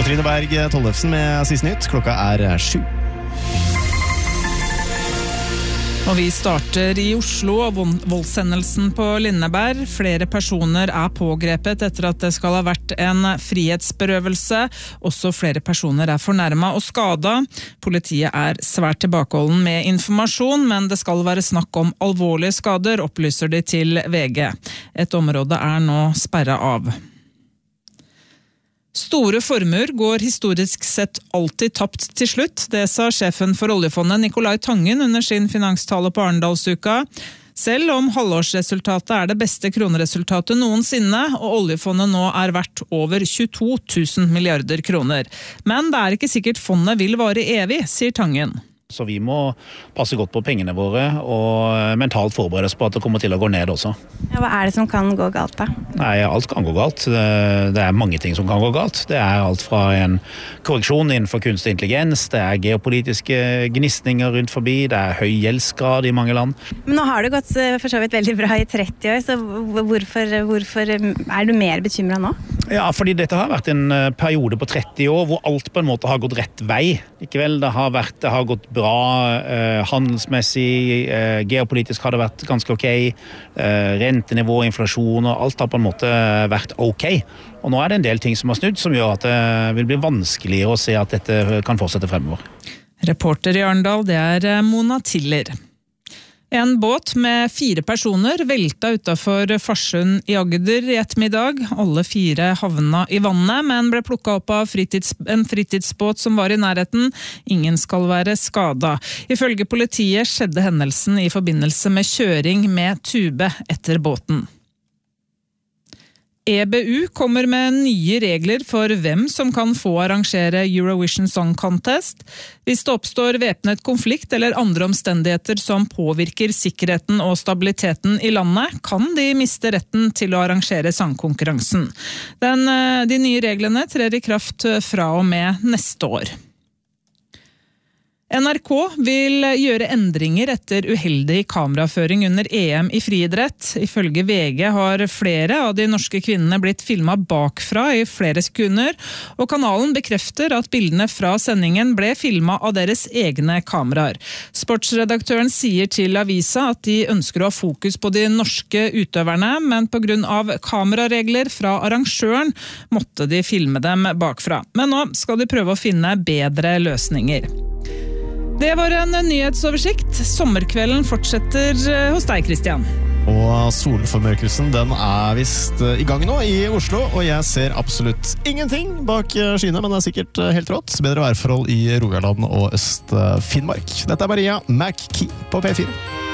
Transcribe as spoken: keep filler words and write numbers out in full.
Katrine Berg Tollefsen med siste nytt. Klokka er sju. Og vi starter i Oslo og voldshendelsen på Lindeberg. Flere personer er pågrepet etter at det skal ha vært en frihetsberøvelse. Også flere personer er fornærmet og skadet. Politiet er svært tilbakeholden med informasjon, men det skal være snakk om alvorlige skader, opplyser de til V G. Et område er nå sperret av. Store formuer går historisk sett alltid tapt til slutt. Det sa sjefen for oljefondet Nicolai Tangen under sin finanstale på Arendalsuka. Selv om halvårsresultatet er det beste kroneresultatet noensinne, og oljefondet nå er verdt over tjueto tusen milliarder kroner. Men det er ikke sikkert fondet vil vare evig, sier Tangen. Så vi må passe godt på pengene våre og mentalt forberede oss på at det kommer til å gå ned også. Ja, hva er det som kan gå galt da? Nei, alt kan gå galt. Det er mange ting som kan gå galt. Det er alt fra en korreksjon innenfor kunstig intelligens, det er geopolitiske gnistninger rundt forbi, det er høy gjeldsgrad i mange land. Men nå har det gått for så vidt veldig bra i tretti år, så hvorfor, hvorfor er du mer bekymret nå? Ja, fordi dette har vært en periode på tretti år hvor alt på en måte har gått rett vei. Ikke vel, det har, vært, det har gått bra eh, handelsmessig, eh, geopolitisk har det vært ganske ok, eh, rentenivå, inflasjon og alt har på en måte vært ok. Og nå er det en del ting som har snudd som gjør at det vil bli vanskeligere å se at dette kan fortsette fremover. Reporter i Arendal, det er Mona Tiller. En båt med fire personer velta utenfor Farsund i Agder i ettermiddag. Alle fire havna i vannet, men ble plukket opp av fritids, en fritidsbåt som var i nærheten. Ingen skal være skadet. Ifølge politiet skjedde hendelsen i forbindelse med kjøring med tube etter båten. E B U kommer med nye regler for hvem som kan få arrangere Eurovision Song Contest. Hvis det oppstår væpnet konflikt eller andre omstendigheter som påvirker sikkerheten og stabiliteten i landet, kan de miste retten til å arrangere sangkonkurransen. Den, de nye reglene trer i kraft fra og med neste år. N R K vil gjøre endringer etter uheldig kameraføring under E M i friidrett. Ifølge V G har flere av de norske kvinnene blitt filmet bakfra i flere sekunder, og kanalen bekrefter at bildene fra sendingen ble filmet av deres egne kameraer. Sportsredaktøren sier til avisa at de ønsker å ha fokus på de norske utøverne, men på grunn av kameraregler fra arrangøren måtte de filme dem bakfra. Men nå skal de prøve å finne bedre løsninger. Det var en nyhetsoversikt. Sommerkvelden fortsetter hos deg, Christian. Og solformørkelsen, den er vist i gang nå i Oslo, og jeg ser absolutt ingenting bak skyene, men det er sikkert helt rått. Bedre værforhold i Rogaland og Øst-Finnmark. Dette er Maria McKee på P fire.